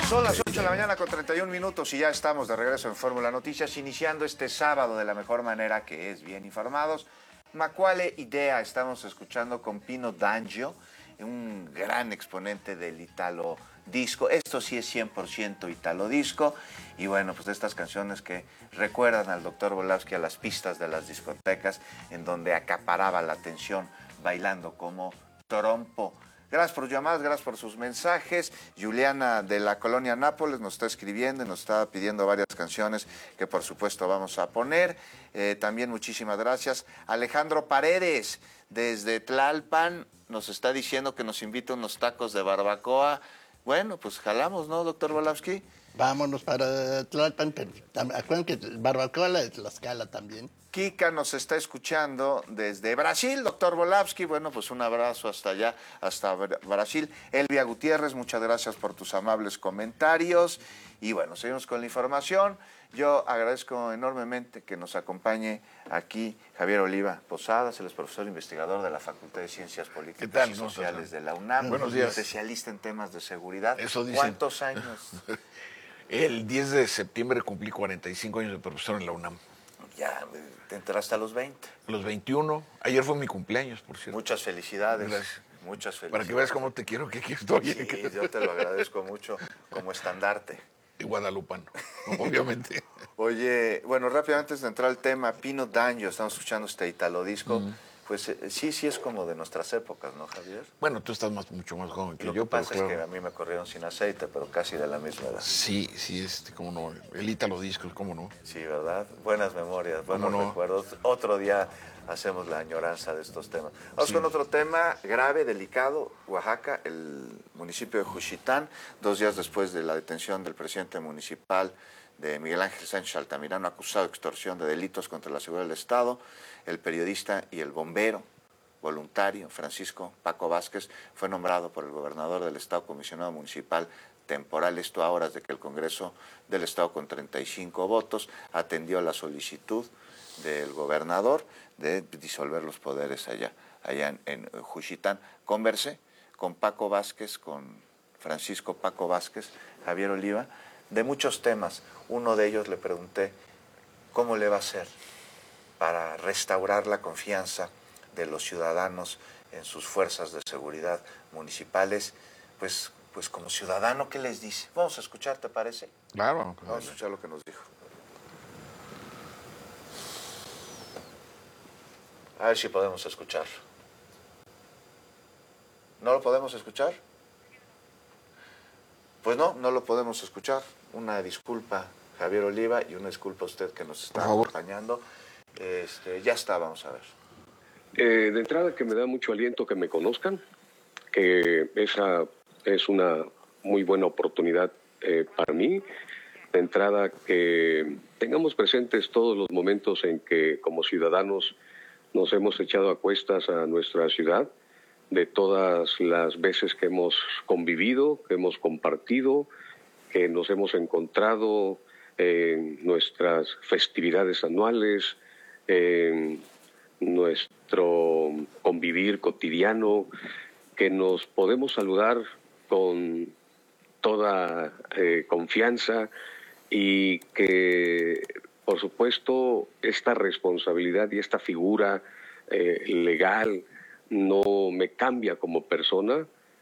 Son las 8 de la mañana con 31 minutos y ya estamos de regreso en Fórmula Noticias, iniciando este sábado de la mejor manera, que es bien informados. ¿Cuál idea estamos escuchando con Pino D'Angio, un gran exponente del italo disco? Esto sí es 100% italo disco. Y bueno, pues de estas canciones que recuerdan al Dr. Volávsky a las pistas de las discotecas, en donde acaparaba la atención bailando como trompo. Gracias por sus llamadas, gracias por sus mensajes. Juliana de la colonia Nápoles nos está escribiendo y nos está pidiendo varias canciones que por supuesto vamos a poner. También muchísimas gracias. Alejandro Paredes desde Tlalpan nos está diciendo que nos invita a unos tacos de barbacoa. Bueno, pues jalamos, ¿no, doctor Volávsky? Vámonos para Tlalpan, pero acuérdense que barbacoa la de Tlaxcala también. Kika nos está escuchando desde Brasil, doctor Volávsky. Bueno, pues un abrazo hasta allá, hasta Brasil. Elvia Gutiérrez, muchas gracias por tus amables comentarios. Y bueno, seguimos con la información. Yo agradezco enormemente que nos acompañe aquí Javier Oliva Posadas, él es profesor investigador de la Facultad de Ciencias Políticas y Sociales de la UNAM. Buenos días. Especialista en temas de seguridad. Eso dicen. ¿Cuántos años? El 10 de septiembre cumplí 45 años de profesor en la UNAM. Ya, te enteraste a los 20. Los 21. Ayer fue mi cumpleaños, por cierto. Muchas felicidades. Gracias. Muchas felicidades. Para que veas cómo te quiero, que aquí estoy. Sí, yo te lo agradezco mucho como estandarte. Y guadalupano, obviamente. Oye, bueno, rápidamente antes de entrar al tema, Pino D'Angio, estamos escuchando este italo disco. Pues sí es como de nuestras épocas, ¿no, Javier? Bueno, tú estás mucho más joven que Lo yo, que pasa pero es que a mí me corrieron sin aceite, pero casi de la misma edad. Sí, cómo no. El ítalo disco, cómo no. Sí, ¿verdad? Buenas memorias, buenos recuerdos. Otro día hacemos la añoranza de estos temas. Vamos con otro tema grave, delicado. Oaxaca, el municipio de Juchitán, 2 días después de la detención del presidente municipal de Miguel Ángel Sánchez Altamirano, acusado de extorsión de delitos contra la seguridad del Estado, el periodista y el bombero voluntario Francisco Paco Vázquez fue nombrado por el gobernador del Estado comisionado municipal temporal, esto a horas de que el Congreso del Estado, con 35 votos, atendió la solicitud del gobernador de disolver los poderes allá en Juchitán. Conversé con Paco Vázquez, con Francisco Paco Vázquez, Javier Oliva, de muchos temas. Uno de ellos le pregunté cómo le va a hacer para restaurar la confianza de los ciudadanos en sus fuerzas de seguridad municipales. Pues como ciudadano, ¿qué les dice? Vamos a escuchar, ¿te parece? Claro. Vamos a escuchar lo que nos dijo. A ver si podemos escuchar. ¿No lo podemos escuchar? Pues no lo podemos escuchar. Una disculpa, Javier Oliva, y una disculpa a usted que nos está acompañando. Ya está, vamos a ver. De entrada, que me da mucho aliento que me conozcan, que esa es una muy buena oportunidad para mí. De entrada, que tengamos presentes todos los momentos en que como ciudadanos nos hemos echado a cuestas a nuestra ciudad, de todas las veces que hemos convivido, que hemos compartido, que nos hemos encontrado en nuestras festividades anuales, en nuestro convivir cotidiano, que nos podemos saludar con toda confianza y que, por supuesto, esta responsabilidad y esta figura legal no me cambia como persona.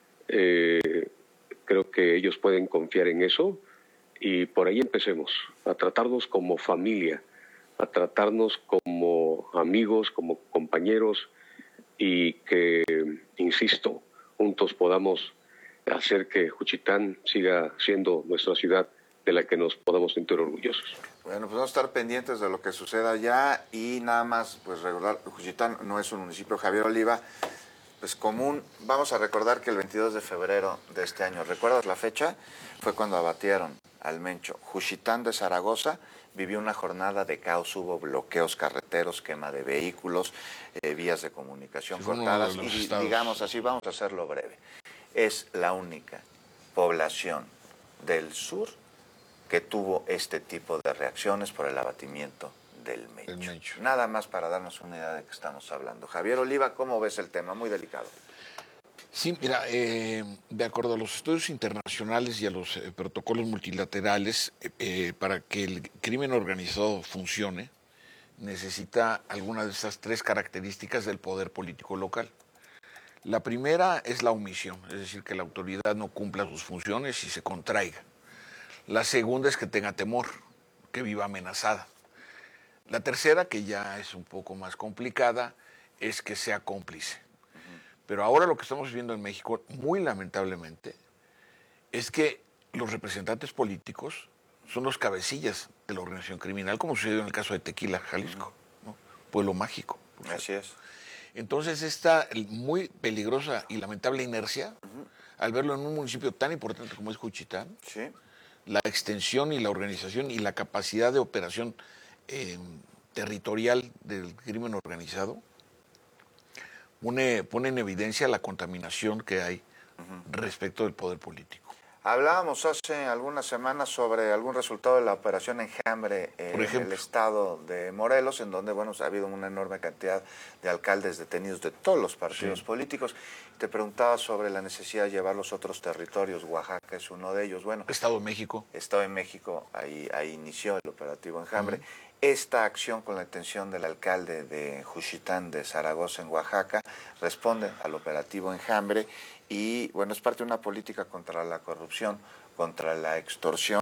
Creo que ellos pueden confiar en eso y por ahí empecemos, a tratarnos como familia, a tratarnos como amigos, como compañeros y que, insisto, juntos podamos hacer que Juchitán siga siendo nuestra ciudad de la que nos podamos sentir orgullosos. Bueno, pues vamos a estar pendientes de lo que suceda allá y nada más, pues regular, Juchitán no es un municipio, Javier Oliva, pues común. Vamos a recordar que el 22 de febrero de este año, ¿recuerdas la fecha? Fue cuando abatieron al Mencho. Juchitán de Zaragoza vivió una jornada de caos, hubo bloqueos carreteros, quema de vehículos, vías de comunicación cortadas y digamos así, vamos a hacerlo breve. Es la única población del sur que tuvo este tipo de reacciones por el abatimiento del Mencho. Nada más para darnos una idea de qué estamos hablando. Javier Oliva, ¿cómo ves el tema? Muy delicado. Sí, mira, de acuerdo a los estudios internacionales y a los protocolos multilaterales, para que el crimen organizado funcione, necesita alguna de estas tres características del poder político local. La primera es la omisión, es decir, que la autoridad no cumpla sus funciones y se contraiga. La segunda es que tenga temor, que viva amenazada. La tercera, que ya es un poco más complicada, es que sea cómplice. Pero ahora lo que estamos viendo en México, muy lamentablemente, es que los representantes políticos son los cabecillas de la organización criminal, como sucedió en el caso de Tequila, Jalisco, ¿no? Pueblo mágico. Así es. Entonces esta muy peligrosa y lamentable inercia, al verlo en un municipio tan importante como es Juchitán, Sí. la extensión y la organización y la capacidad de operación territorial del crimen organizado, pone en evidencia la contaminación que hay respecto del poder político. Hablábamos hace algunas semanas sobre algún resultado de la operación Enjambre en el estado de Morelos, en donde, bueno, ha habido una enorme cantidad de alcaldes detenidos de todos los partidos políticos. Te preguntaba sobre la necesidad de llevar los otros territorios. Oaxaca es uno de ellos. Bueno, Estado de México. Estado de México, ahí inició el operativo Enjambre. Esta acción con la detención del alcalde de Juchitán de Zaragoza en Oaxaca responde al operativo Enjambre y, bueno, es parte de una política contra la corrupción, contra la extorsión.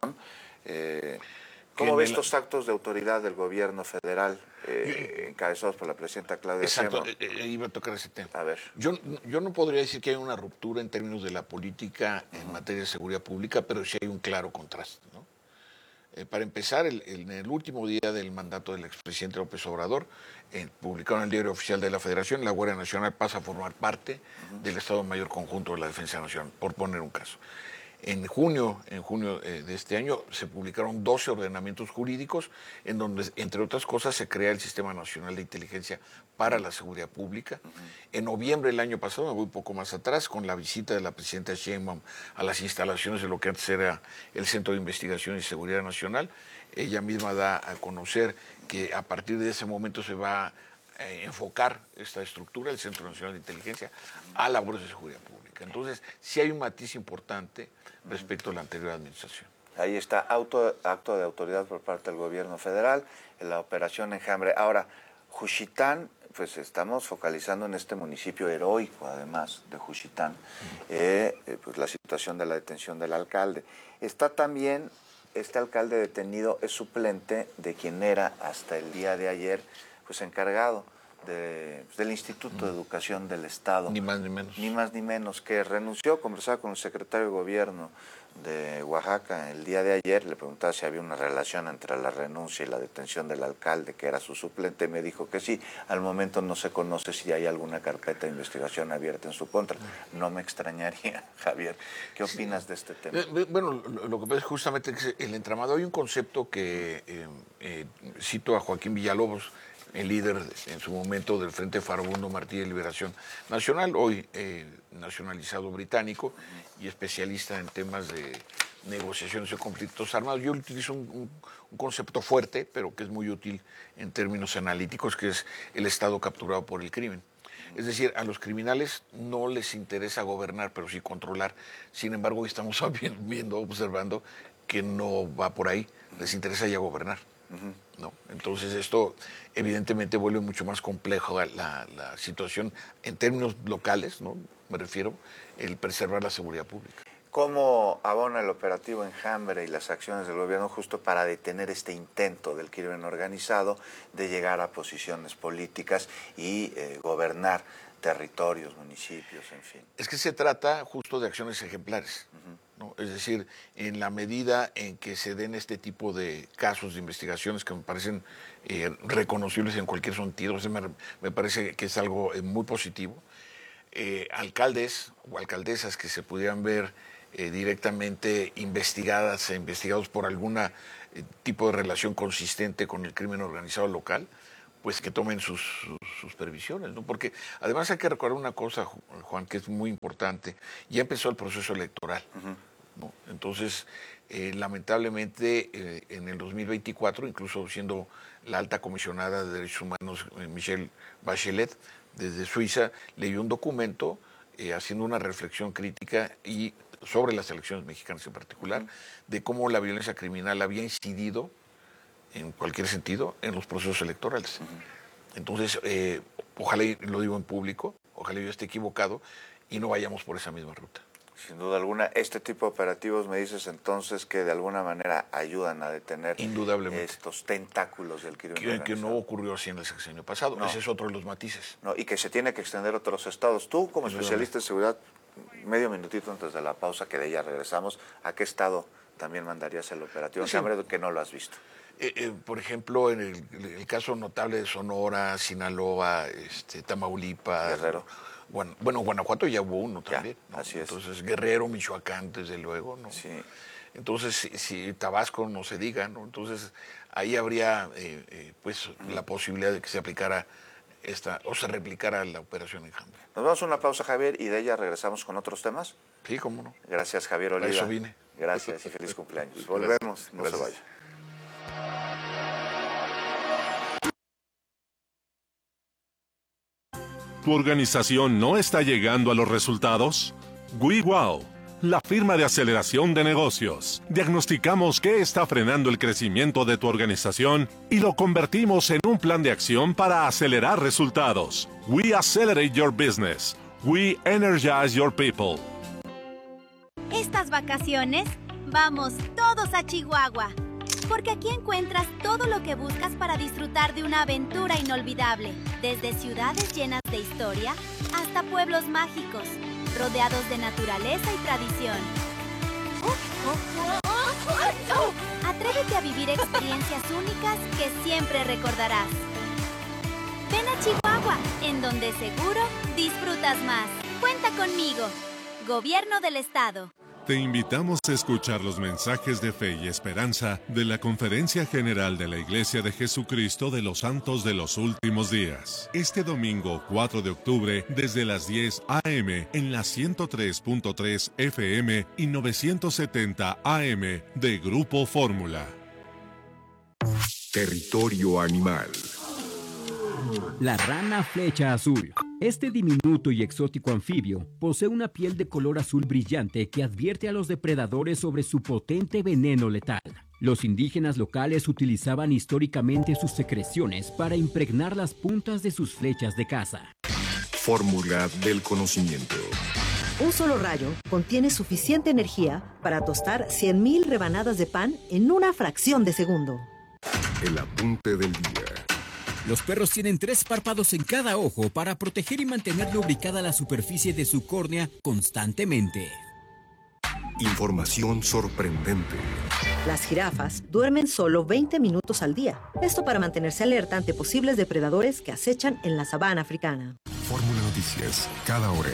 ¿Cómo ves estos actos de autoridad del gobierno federal encabezados por la presidenta Claudia Exacto, Sheinbaum? iba a tocar ese tema. A ver. Yo no podría decir que hay una ruptura en términos de la política en materia de seguridad pública, pero sí hay un claro contraste, ¿no? Para empezar, en el último día del mandato del expresidente López Obrador, publicado en el Diario Oficial de la Federación, la Guardia Nacional pasa a formar parte del Estado Mayor Conjunto de la Defensa Nacional, por poner un caso. En junio de este año se publicaron 12 ordenamientos jurídicos en donde, entre otras cosas, se crea el Sistema Nacional de Inteligencia para la Seguridad Pública. En noviembre del año pasado, me voy un poco más atrás, con la visita de la presidenta Sheinbaum a las instalaciones de lo que antes era el Centro de Investigación y Seguridad Nacional, ella misma da a conocer que a partir de ese momento se va a enfocar esta estructura, el Centro Nacional de Inteligencia, a labores de seguridad pública. Entonces, sí hay un matiz importante respecto a la anterior administración. Ahí está, acto de autoridad por parte del gobierno federal, en la operación Enjambre. Ahora, Juchitán, pues estamos focalizando en este municipio heroico, además de Juchitán, pues la situación de la detención del alcalde. Está también, este alcalde detenido es suplente de quien era hasta el día de ayer, pues encargado del Instituto de Educación del Estado. Ni más ni menos. Ni más ni menos, que renunció, conversaba con el secretario de Gobierno de Oaxaca el día de ayer, le preguntaba si había una relación entre la renuncia y la detención del alcalde, que era su suplente, me dijo que sí. Al momento no se conoce si hay alguna carpeta de investigación abierta en su contra. No me extrañaría, Javier. ¿Qué opinas de este tema? Bueno, lo que pasa es justamente que el entramado, hay un concepto que cito a Joaquín Villalobos, el líder en su momento del Frente Farabundo Martí de Liberación Nacional, hoy nacionalizado británico y especialista en temas de negociaciones de conflictos armados. Yo utilizo un concepto fuerte, pero que es muy útil en términos analíticos, que es el Estado capturado por el crimen. Es decir, a los criminales no les interesa gobernar, pero sí controlar. Sin embargo, hoy estamos observando que no va por ahí, les interesa ya gobernar. ¿No? Entonces esto evidentemente vuelve mucho más complejo la situación en términos locales, ¿no? Me refiero, el preservar la seguridad pública. ¿Cómo abona el operativo Enjambre y las acciones del gobierno justo para detener este intento del crimen organizado de llegar a posiciones políticas y gobernar territorios, municipios, en fin? Es que se trata justo de acciones ejemplares, ¿no? Es decir, en la medida en que se den este tipo de casos de investigaciones que me parecen reconocibles en cualquier sentido, me parece que es algo muy positivo. Alcaldes o alcaldesas que se pudieran ver directamente investigados por algún tipo de relación consistente con el crimen organizado local, pues que tomen sus previsiones, ¿no? Porque además hay que recordar una cosa, Juan, que es muy importante. Ya empezó el proceso electoral, ¿no? Entonces, lamentablemente, en el 2024, incluso siendo la alta comisionada de Derechos Humanos, Michelle Bachelet, desde Suiza, leyó un documento haciendo una reflexión crítica y sobre las elecciones mexicanas en particular, de cómo la violencia criminal había incidido, en cualquier sentido, en los procesos electorales. Entonces, ojalá, y lo digo en público, ojalá yo esté equivocado y no vayamos por esa misma ruta. Sin duda alguna, este tipo de operativos me dices entonces que de alguna manera ayudan a detener estos tentáculos del crimen organizado. Que no ocurrió así en el sexenio pasado, ese es otro de los matices. No, y que se tiene que extender a otros estados. Tú, como especialista en seguridad, medio minutito antes de la pausa, que de ella regresamos, ¿a qué estado también mandarías el operativo? Sí. Que no lo has visto. Por ejemplo, en el caso notable de Sonora, Sinaloa, Tamaulipas, Guerrero. Bueno, Guanajuato ya hubo uno también. Ya, ¿no? Así es. Entonces, Guerrero, Michoacán, desde luego, ¿no? Sí. Entonces, si Tabasco no se diga, ¿no? Entonces, ahí habría, pues, la posibilidad de que se aplicara o se replicara la operación Enjambre. Nos vamos a una pausa, Javier, y de ella regresamos con otros temas. Sí, cómo no. Gracias, Javier Oliva. Para eso vine. Gracias y feliz cumpleaños. Volvemos, no se vaya. ¿Tu organización no está llegando a los resultados? WeWow, la firma de aceleración de negocios. Diagnosticamos qué está frenando el crecimiento de tu organización y lo convertimos en un plan de acción para acelerar resultados. We accelerate your business. We energize your people. Estas vacaciones, vamos todos a Chihuahua. Porque aquí encuentras todo lo que buscas para disfrutar de una aventura inolvidable. Desde ciudades llenas de historia hasta pueblos mágicos, rodeados de naturaleza y tradición. Atrévete a vivir experiencias únicas que siempre recordarás. Ven a Chihuahua, en donde seguro disfrutas más. Cuenta conmigo. Gobierno del Estado. Te invitamos a escuchar los mensajes de fe y esperanza de la Conferencia General de la Iglesia de Jesucristo de los Santos de los Últimos Días. Este domingo 4 de octubre desde las 10 a.m. en la 103.3 FM y 970 AM de Grupo Fórmula. Territorio animal. La rana flecha azul. Este diminuto y exótico anfibio posee una piel de color azul brillante que advierte a los depredadores sobre su potente veneno letal. Los indígenas locales utilizaban históricamente sus secreciones para impregnar las puntas de sus flechas de caza. Fórmula del conocimiento. Un solo rayo contiene suficiente energía para tostar 100,000 rebanadas de pan en una fracción de segundo. El apunte del día. Los perros tienen 3 párpados en cada ojo para proteger y mantener lubricada la superficie de su córnea constantemente. Información sorprendente. Las jirafas duermen solo 20 minutos al día. Esto para mantenerse alerta ante posibles depredadores que acechan en la sabana africana. Fórmula Noticias, cada hora.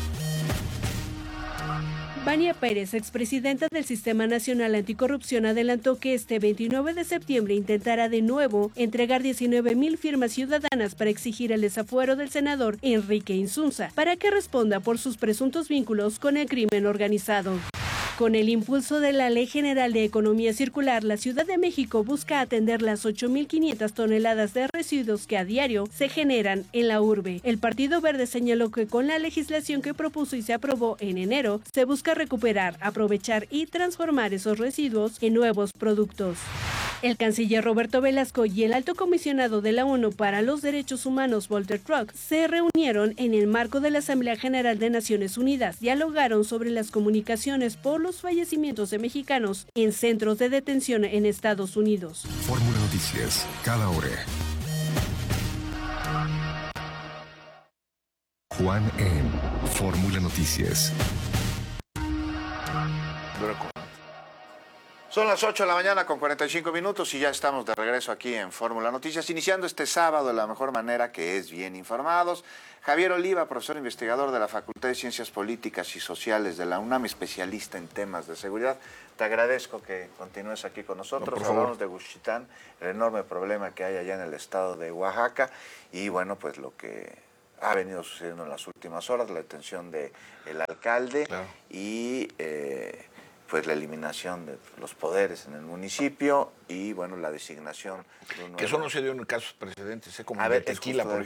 Vania Pérez, expresidenta del Sistema Nacional Anticorrupción, adelantó que este 29 de septiembre intentará de nuevo entregar 19,000 firmas ciudadanas para exigir el desafuero del senador Enrique Insunza para que responda por sus presuntos vínculos con el crimen organizado. Con el impulso de la Ley General de Economía Circular, la Ciudad de México busca atender las 8,500 toneladas de residuos que a diario se generan en la urbe. El Partido Verde señaló que con la legislación que propuso y se aprobó en enero, se busca recuperar, aprovechar y transformar esos residuos en nuevos productos. El canciller Roberto Velasco y el alto comisionado de la ONU para los Derechos Humanos, Volker Turk, se reunieron en el marco de la Asamblea General de Naciones Unidas. Dialogaron sobre las comunicaciones por los fallecimientos de mexicanos en centros de detención en Estados Unidos. Fórmula Noticias, cada hora. Juan en Fórmula Noticias. Son las 8 de la mañana con 45 minutos y ya estamos de regreso aquí en Fórmula Noticias, iniciando este sábado de la mejor manera, que es bien informados. Javier Oliva, profesor investigador de la Facultad de Ciencias Políticas y Sociales de la UNAM, especialista en temas de seguridad. Te agradezco que continúes aquí con nosotros. Hablamos de Juchitán, el enorme problema que hay allá en el estado de Oaxaca y bueno, pues lo que ha venido sucediendo en las últimas horas, la detención del alcalde y pues la eliminación de los poderes en el municipio y bueno, la designación de un nuevo... Que eso no se dio en casos precedentes, como en Tequila, por ejemplo.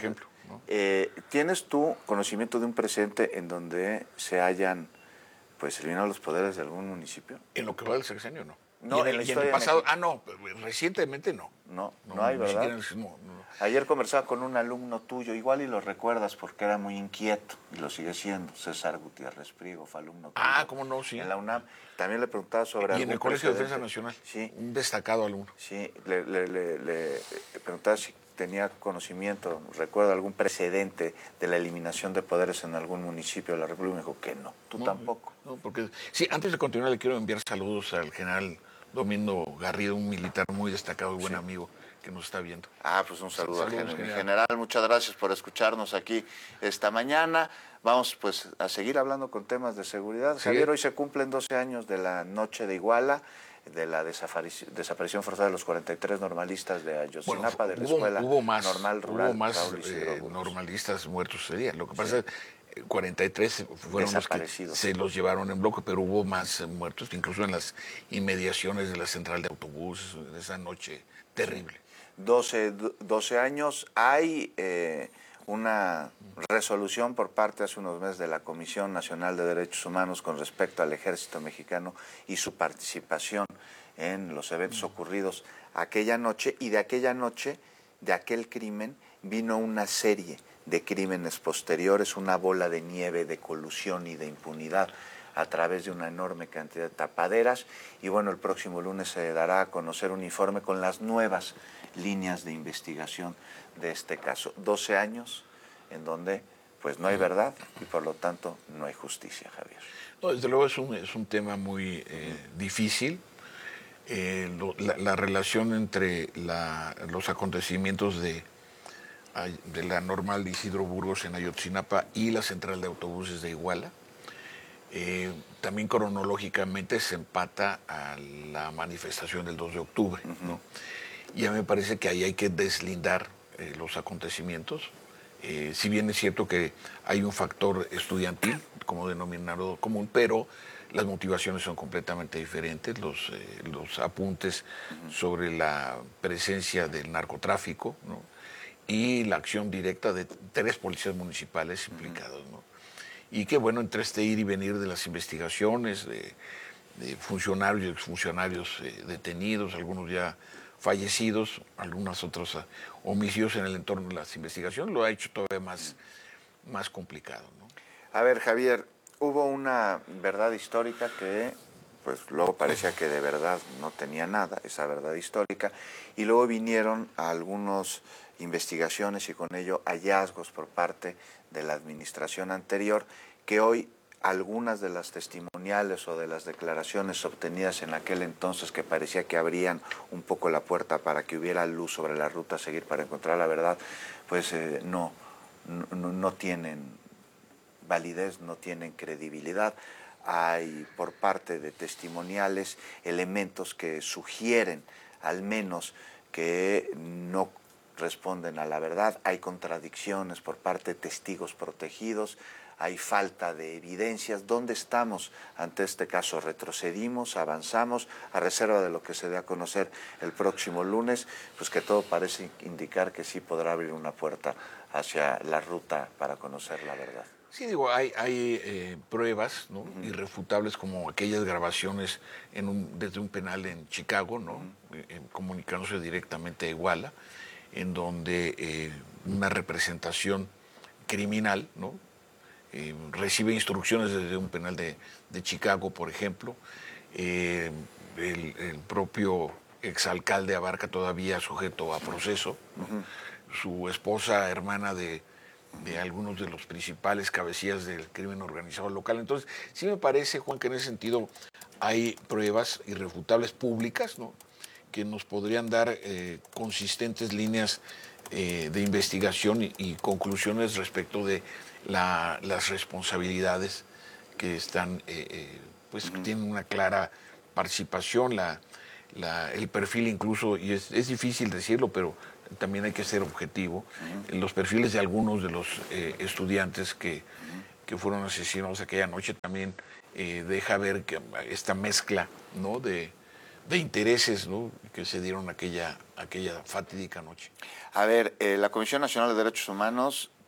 ¿no? ¿Tienes tú conocimiento de un precedente en donde se hayan pues eliminado los poderes de algún municipio? En lo que va del sexenio, no. No, en la historia. En el pasado, no, recientemente no. No hay, ¿verdad? No. Ayer conversaba con un alumno tuyo, igual y lo recuerdas porque era muy inquieto, y lo sigue siendo, César Gutiérrez Priego, fue alumno tuyo. Cómo no, sí. En la UNAM. También le preguntaba sobre... Y en el Colegio de Defensa Nacional, sí, un destacado alumno. Sí, le preguntaba si tenía conocimiento, recuerda algún precedente de la eliminación de poderes en algún municipio de la República. Me dijo que no, tú tampoco. No, porque... Sí, antes de continuar le quiero enviar saludos al general Domingo Garrido, un militar muy destacado y buen amigo que nos está viendo. Pues un saludo al general. Muchas gracias por escucharnos aquí esta mañana. Vamos pues a seguir hablando con temas de seguridad. Sí. Javier, hoy se cumplen 12 años de la noche de Iguala, de la desaparición forzada de los 43 normalistas de Ayotzinapa, de la escuela normal rural. Hubo más normalistas muertos ese día. Lo que pasa es que 43 fueron los que se los llevaron en bloque, pero hubo más muertos, incluso en las inmediaciones de la central de autobuses, esa noche terrible. 12 años. Hay una resolución por parte hace unos meses de la Comisión Nacional de Derechos Humanos con respecto al Ejército Mexicano y su participación en los eventos ocurridos aquella noche, y de aquella noche, de aquel crimen, vino una serie de crímenes posteriores, una bola de nieve de colusión y de impunidad a través de una enorme cantidad de tapaderas. Y bueno, el próximo lunes se dará a conocer un informe con las nuevas líneas de investigación de este caso. 12 años en donde pues no hay verdad y por lo tanto no hay justicia, Javier. No, desde luego es un tema muy difícil. La relación entre los acontecimientos de la normal de Isidro Burgos en Ayotzinapa y la central de autobuses de Iguala, también cronológicamente se empata a la manifestación del 2 de octubre, ¿no? Y a mí me parece que ahí hay que deslindar los acontecimientos. Si bien es cierto que hay un factor estudiantil como denominador común, pero las motivaciones son completamente diferentes. Los apuntes sobre la presencia del narcotráfico, ¿no? Y la acción directa de 3 policías municipales implicados, ¿no? Y que bueno, entre este ir y venir de las investigaciones, de funcionarios y exfuncionarios detenidos, algunos ya fallecidos, algunos otros homicidios en el entorno de las investigaciones, lo ha hecho todavía más complicado, ¿no? A ver, Javier, hubo una verdad histórica que pues luego parecía que de verdad no tenía nada, esa verdad histórica, y luego vinieron algunas investigaciones y con ello hallazgos por parte de la administración anterior, que hoy algunas de las testimoniales o de las declaraciones obtenidas en aquel entonces, que parecía que abrían un poco la puerta para que hubiera luz sobre la ruta a seguir para encontrar la verdad, pues no tienen validez, no tienen credibilidad. Hay por parte de testimoniales elementos que sugieren al menos que no responden a la verdad. Hay contradicciones por parte de testigos protegidos, hay falta de evidencias. ¿Dónde estamos ante este caso? ¿Retrocedimos? ¿Avanzamos? A reserva de lo que se dé a conocer el próximo lunes, pues que todo parece indicar que sí podrá abrir una puerta hacia la ruta para conocer la verdad. Sí, digo, hay pruebas, ¿no? Irrefutables, como aquellas grabaciones desde un penal en Chicago, ¿no? Comunicándose directamente a Iguala, en donde una representación criminal, ¿no? Recibe instrucciones desde un penal de Chicago, por ejemplo. El propio exalcalde Abarca todavía sujeto a proceso, ¿no? Su esposa, hermana de algunos de los principales cabecillas del crimen organizado local. Entonces, sí me parece, Juan, que en ese sentido hay pruebas irrefutables públicas, ¿no? Que nos podrían dar consistentes líneas de investigación y conclusiones respecto de las responsabilidades que están, pues tienen una clara participación, el perfil incluso, y es difícil decirlo, pero también hay que ser objetivo. Los perfiles de algunos de los estudiantes que fueron asesinados aquella noche también deja ver que esta mezcla, ¿no? de intereses, ¿no? Que se dieron aquella fatídica noche. A ver, la Comisión Nacional de Derechos Humanos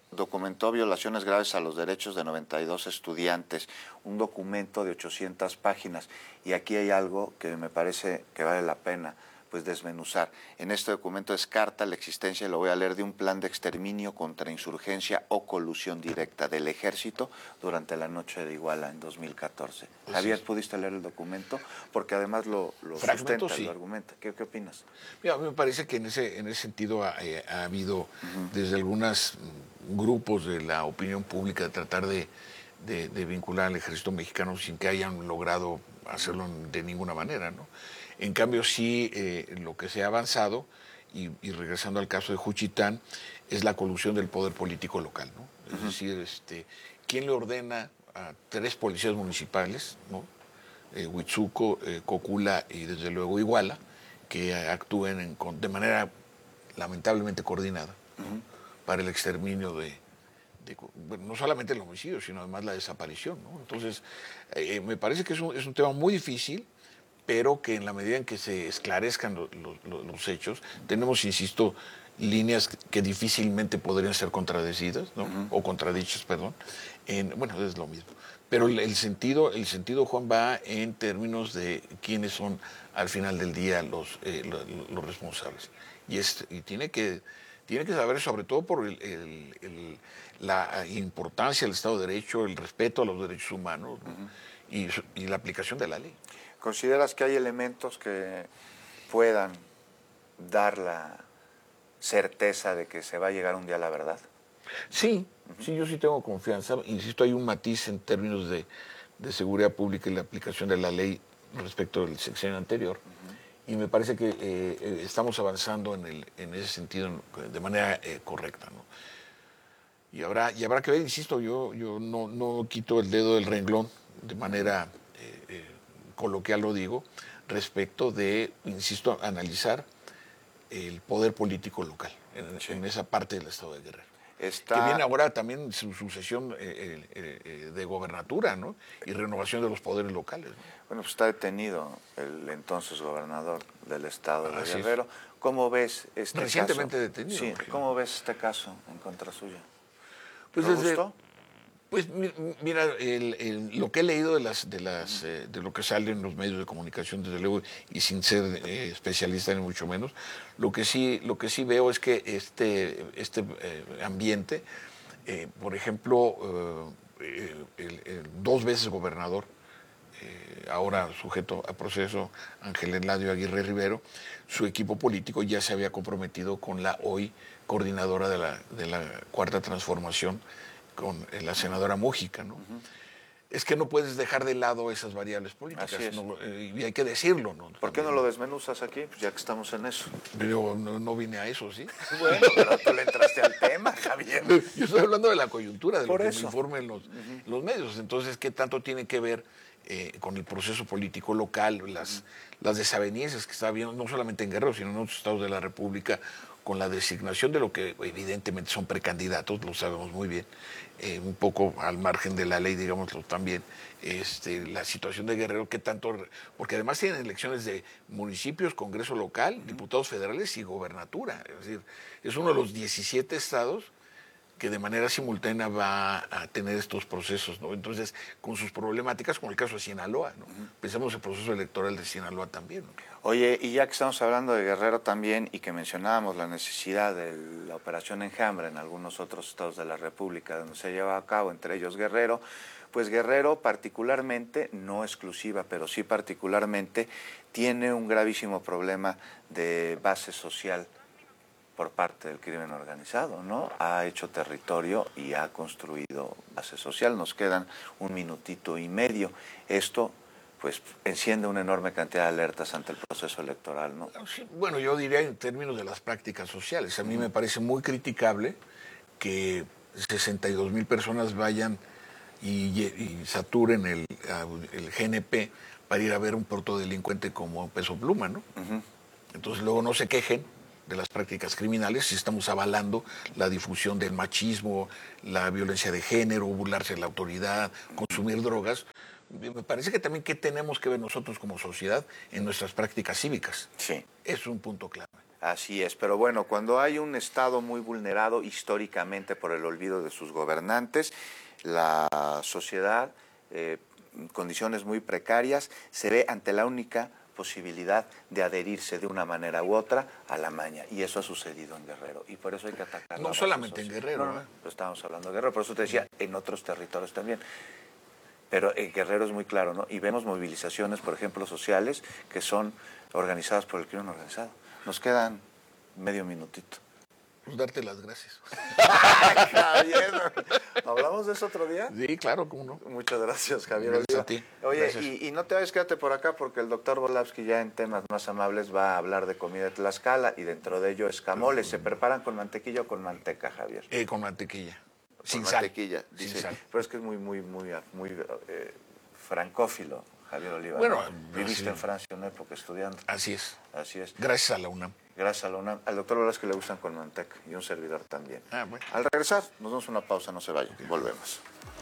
documentó violaciones graves a los derechos de 92 estudiantes, un documento de 800 páginas. Y aquí hay algo que me parece que vale la pena pues desmenuzar. En este documento descarta la existencia, y lo voy a leer, de un plan de exterminio contra insurgencia o colusión directa del ejército durante la noche de Iguala en 2014. Javier, ¿pudiste leer el documento? Porque además lo sustenta, sí. Lo argumenta. ¿Qué opinas? Mira, a mí me parece que en ese sentido ha habido desde algunos grupos de la opinión pública de tratar de vincular al ejército mexicano sin que hayan logrado hacerlo de ninguna manera, ¿no? En cambio, sí, lo que se ha avanzado, y regresando al caso de Juchitán, es la colusión del poder político local, ¿no? Es decir, ¿quién le ordena a 3 policías municipales, ¿no? Huitzuco, Cocula y desde luego Iguala, que actúen de manera lamentablemente coordinada, ¿no? Para el exterminio no solamente el homicidio, sino además la desaparición, ¿no? Entonces, me parece que es un tema muy difícil, pero que en la medida en que se esclarezcan los hechos, tenemos, insisto, líneas que difícilmente podrían ser contradecidas, ¿no? O contradichas, perdón. Bueno, es lo mismo. Pero el sentido, Juan, va en términos de quiénes son al final del día los responsables. Y tiene que saber, sobre todo por la importancia del Estado de Derecho, el respeto a los derechos humanos, ¿no? Y la aplicación de la ley. ¿Consideras que hay elementos que puedan dar la certeza de que se va a llegar un día a la verdad? Sí, yo sí tengo confianza. Insisto, hay un matiz en términos de seguridad pública y la aplicación de la ley respecto del sexenio anterior. Y me parece que estamos avanzando en ese sentido de manera correcta, ¿no? Y habrá que ver, insisto, yo no quito el dedo del renglón de manera coloquial, lo digo, respecto de, insisto, analizar el poder político local en esa parte del estado de Guerrero. Que viene ahora también su sucesión de gobernatura, ¿no? Y renovación de los poderes locales, ¿no? Bueno, pues está detenido el entonces gobernador del estado de Guerrero. ¿Cómo ves este caso? Recientemente detenido. Sí, ¿cómo ves este caso en contra suya? Pues ¿Te gustó? Pues mira, lo que he leído de lo que sale en los medios de comunicación, desde luego, y sin ser especialista ni mucho menos, lo que sí veo es que este ambiente, por ejemplo, el 2 veces gobernador, ahora sujeto a proceso, Ángel Eladio Aguirre Rivero, su equipo político ya se había comprometido con la hoy coordinadora de la Cuarta Transformación, con la senadora Mújica, ¿no? Es que no puedes dejar de lado esas variables políticas, y hay que decirlo, ¿no? ¿Por qué no lo desmenuzas aquí? Pues ya que estamos en eso. Pero no vine a eso, ¿sí? Bueno, pero tú le entraste al tema, Javier. Yo estoy hablando de la coyuntura, de lo que me informen los medios. Entonces, ¿qué tanto tiene que ver con el proceso político local, las desavenencias que está habiendo, no solamente en Guerrero, sino en otros estados de la República, con la designación de lo que evidentemente son precandidatos, lo sabemos muy bien, un poco al margen de la ley, digámoslo también, la situación de Guerrero, que tanto, porque además tienen elecciones de municipios, Congreso local, diputados federales y gobernatura, es decir, es uno de los 17 estados que de manera simultánea va a tener estos procesos, ¿no? Entonces, con sus problemáticas, como el caso de Sinaloa, ¿no? Pensemos en el proceso electoral de Sinaloa también, ¿no? Oye, y ya que estamos hablando de Guerrero también y que mencionábamos la necesidad de la operación Enjambre en algunos otros estados de la República donde se lleva a cabo, entre ellos Guerrero, pues Guerrero particularmente, no exclusiva, pero sí particularmente, tiene un gravísimo problema de base social por parte del crimen organizado, ¿no? Ha hecho territorio y ha construido base social. Nos quedan 1 minutito y medio. Esto, pues, enciende una enorme cantidad de alertas ante el proceso electoral, ¿no? Sí, bueno, yo diría en términos de las prácticas sociales. A mí me parece muy criticable que 62,000 personas vayan y saturen el GNP para ir a ver un protodelincuente como Peso Pluma, ¿no? Entonces luego no se quejen de las prácticas criminales si estamos avalando la difusión del machismo, la violencia de género, burlarse de la autoridad, consumir drogas. Me parece que también qué tenemos que ver nosotros como sociedad en nuestras prácticas cívicas. Sí. Es un punto clave. Así es, pero bueno, cuando hay un Estado muy vulnerado históricamente por el olvido de sus gobernantes, la sociedad, condiciones muy precarias, se ve ante la única posibilidad de adherirse de una manera u otra a la maña. Y eso ha sucedido en Guerrero. Y por eso hay que atacar. No solamente en Guerrero. No, estábamos hablando de Guerrero, por eso te decía, en otros territorios también. Pero en Guerrero es muy claro, ¿no? Y vemos movilizaciones, por ejemplo, sociales, que son organizadas por el crimen organizado. Nos quedan medio minutito. Pues darte las gracias. Javier, ¿hablamos de eso otro día? Sí, claro, cómo no. Muchas gracias, Javier. Gracias a ti. Oye, y no te vayas, quédate por acá porque el doctor Volavsky ya en temas más amables va a hablar de comida de Tlaxcala y dentro de ello escamoles. ¿Se preparan con mantequilla o con manteca, Javier? Con mantequilla. Sin mantequilla, sal. Dice. Sin sal. Pero es que es muy francófilo, Javier Oliva. Bueno, viviste en Francia una época estudiando. Así es. Así es. Gracias a la UNAM. Gracias a la UNAM. Al doctor Volavsky le gustan con manteca y un servidor también. Bueno. Al regresar, nos damos una pausa, no se vaya. Okay. Volvemos.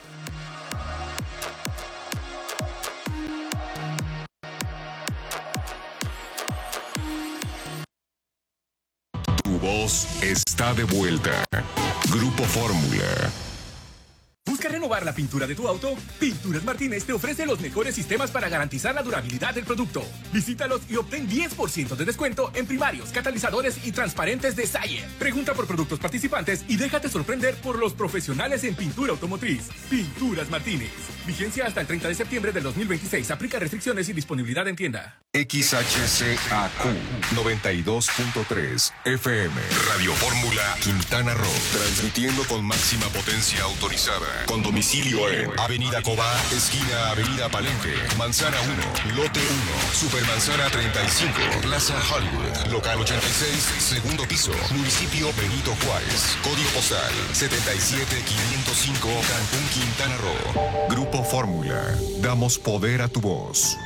Tu voz está de vuelta. Grupo Fórmula. ¿Busca renovar la pintura de tu auto? Pinturas Martínez te ofrece los mejores sistemas para garantizar la durabilidad del producto. Visítalos y obtén 10% de descuento en primarios, catalizadores y transparentes de Sayer. Pregunta por productos participantes y déjate sorprender por los profesionales en pintura automotriz. Pinturas Martínez. Vigencia hasta el 30 de septiembre del 2026. Aplica restricciones y disponibilidad en tienda. XHCAQ 92.3 FM. Radio Fórmula Quintana Roo. Transmitiendo con máxima potencia autorizada. Con domicilio en Avenida Cobá, esquina Avenida Palenque, Manzana 1, Lote 1, Supermanzana 35, Plaza Hollywood, Local 86, segundo piso, Municipio Benito Juárez, Código postal 77505, Cancún, Quintana Roo. Grupo Fórmula, damos poder a tu voz.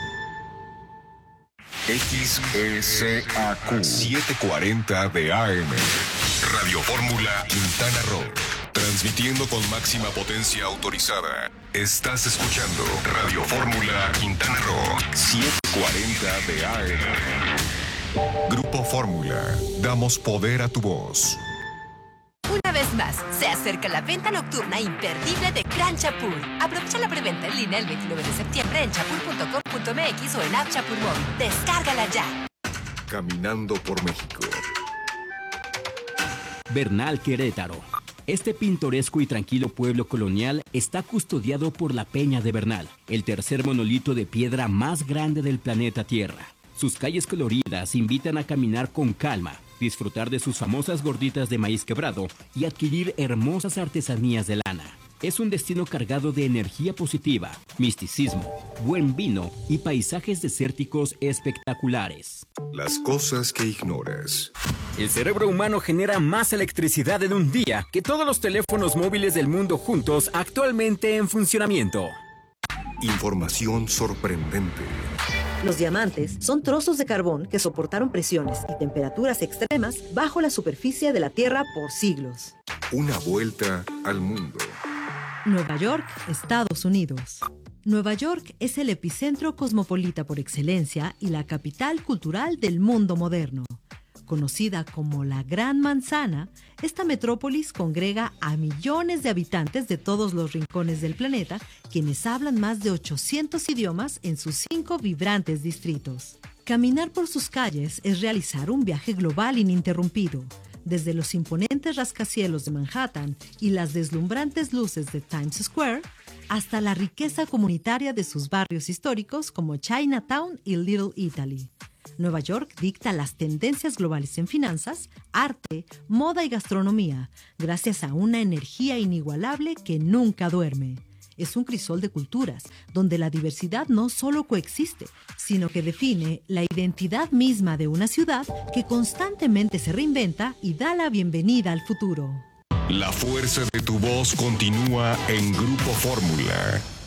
XECAQ 740 de AM. Radio Fórmula Quintana Roo. Transmitiendo con máxima potencia autorizada. Estás escuchando Radio Fórmula Quintana Roo 740 de AM. Grupo Fórmula. Damos poder a tu voz. Una vez más, se acerca la venta nocturna imperdible de Gran Chapul. Aprovecha la preventa en línea el 29 de septiembre en chapul.com.mx o en App Chapul Móvil. Descárgala ya. Caminando por México. Bernal, Querétaro. Este pintoresco y tranquilo pueblo colonial está custodiado por la Peña de Bernal, el tercer monolito de piedra más grande del planeta Tierra. Sus calles coloridas invitan a caminar con calma, disfrutar de sus famosas gorditas de maíz quebrado y adquirir hermosas artesanías de lana. Es un destino cargado de energía positiva, misticismo, buen vino y paisajes desérticos espectaculares. Las cosas que ignoras. El cerebro humano genera más electricidad en un día que todos los teléfonos móviles del mundo juntos actualmente en funcionamiento. Información sorprendente. Los diamantes son trozos de carbón que soportaron presiones y temperaturas extremas bajo la superficie de la Tierra por siglos. Una vuelta al mundo. Nueva York, Estados Unidos. Nueva York es el epicentro cosmopolita por excelencia y la capital cultural del mundo moderno. Conocida como la Gran Manzana, esta metrópolis congrega a millones de habitantes de todos los rincones del planeta, quienes hablan más de 800 idiomas en sus 5 vibrantes distritos. Caminar por sus calles es realizar un viaje global ininterrumpido. Desde los imponentes rascacielos de Manhattan y las deslumbrantes luces de Times Square, hasta la riqueza comunitaria de sus barrios históricos como Chinatown y Little Italy. Nueva York dicta las tendencias globales en finanzas, arte, moda y gastronomía, gracias a una energía inigualable que nunca duerme. Es un crisol de culturas, donde la diversidad no solo coexiste, sino que define la identidad misma de una ciudad que constantemente se reinventa y da la bienvenida al futuro. La fuerza de tu voz continúa en Grupo Fórmula.